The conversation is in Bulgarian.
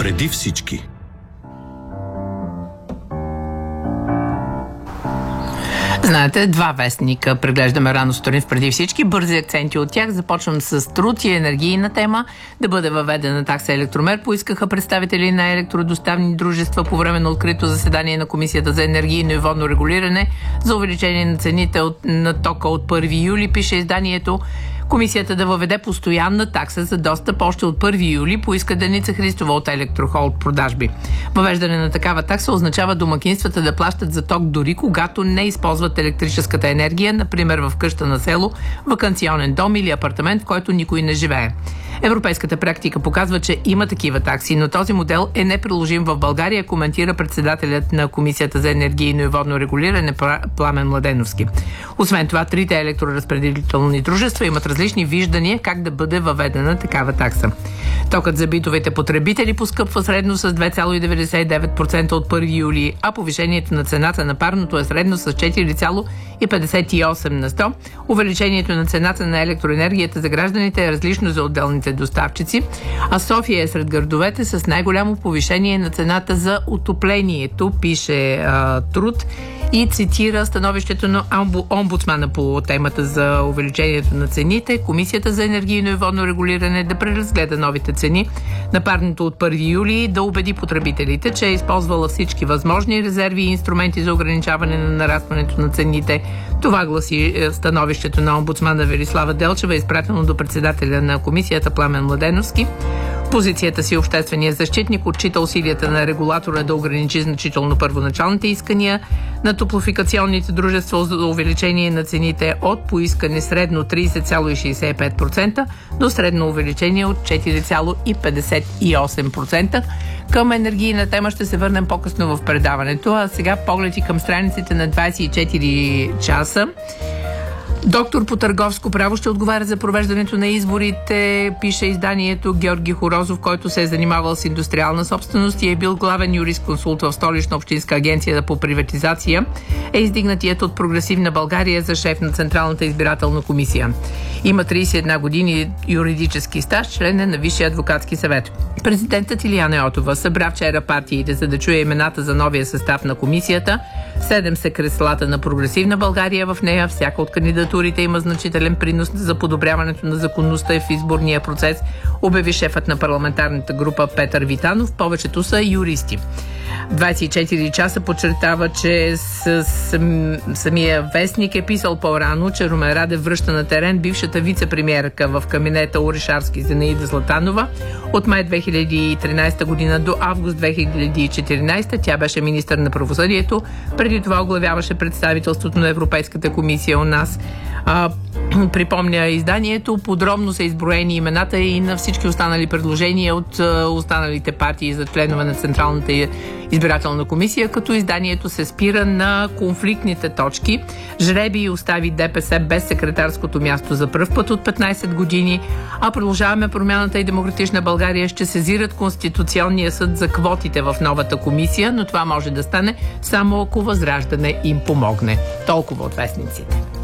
Преди всички. Знаете, 2 вестника преглеждаме рано сутрин в Преди всички. Бързи акценти от тях. Започвам с труд и енергийна тема. Да бъде въведена такса електромер. Поискаха представители на електродоставни дружества по време на открито заседание на Комисията за енергийно и водно регулиране за увеличение на цените на тока от 1 юли, пише изданието. Комисията да въведе постоянна такса за достъп още от 1 юли, поиска Деница Христова от Електрохолд продажби. Въвеждане на такава такса означава домакинствата да плащат за ток дори когато не използват електрическата енергия, например в къща на село, ваканционен дом или апартамент, в който никой не живее. Европейската практика показва, че има такива такси, но този модел е неприложим в България, коментира председателят на Комисията за енергийно и водно регулиране Пламен Младеновски. Освен това, 3 електроразпределителни дружества имат различни виждания как да бъде въведена такава такса. Токът за битовите потребители поскъпва средно с 2,99% от 1 юли, а повишението на цената на парното е средно с 4,58 на 100. Увеличението на цената на електроенергията за гражданите е различно за отделните доставчици, а София е сред градовете с най-голямо повишение на цената за отоплението, пише Труд, и цитира становището на омбудсмана по темата за увеличението на цените. Комисията за енергийно и водно регулиране да преразгледа новите цени на парното от 1 юли и да убеди потребителите, че е използвала всички възможни резерви и инструменти за ограничаване на нарастването на цените. Това гласи становището на омбудсмана Велислава Делчева, изпратено до председателя на комисията Пламен Младеновски. Позицията си общественият защитник отчита усилията на регулатора да ограничи значително първоначалните искания на топлофикационните дружества за увеличение на цените от поискане средно 30,65% до средно увеличение от 4,58%. Към енергийна тема ще се върнем по-късно в предаването, а сега погледи към страниците на 24 часа. Доктор по търговско право ще отговаря за провеждането на изборите, пише изданието. Георги Хорозов, който се е занимавал с индустриална собственост и е бил главен юрисконсулт в Столична общинска агенция по приватизация, е издигнатият от Прогресивна България за шеф на Централната избирателна комисия. Има 31 години юридически стаж, член е на Висшия адвокатски съвет. Президентът Илияна Йотова събра вчера партиите, за да чуе имената за новия състав на комисията. 7 са креслата на Прогресивна България в нея. Всяка от кандидатурите има значителен принос за подобряването на законността и в изборния процес, обяви шефът на парламентарната група Петър Витанов. Повечето са юристи. 24 часа подчертава, че самия вестник е писал по-рано, че Румен Радев връща на терен бившата вице-премиерка в кабинета Орешарски Зинаида Златанова. От май 2013 година до август 2014 тя беше министър на правосъдието. Преди това оглавяваше представителството на Европейската комисия у нас. Припомня изданието, подробно са изброени имената и на всички останали предложения от останалите партии за членове на Централната избирателна комисия, като изданието се спира на конфликтните точки. Жребий остави ДПС без секретарското място за пръв път от 15 години, а Продължаваме промяната и Демократична България ще сезират Конституционния съд за квотите в новата комисия, но това може да стане само ако Възраждане им помогне. Толкова от вестниците.